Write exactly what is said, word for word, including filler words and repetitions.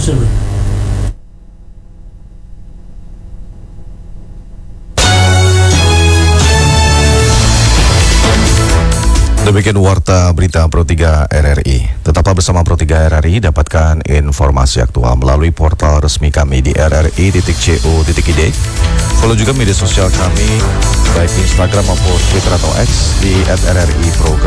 tersebut. Demikian warta berita Pro tiga R R I. Tetaplah bersama Pro tiga R R I, dapatkan informasi aktual melalui portal resmi kami di r r i titik co titik i d. Follow juga media sosial kami baik di Instagram maupun Twitter atau X di at r r i program.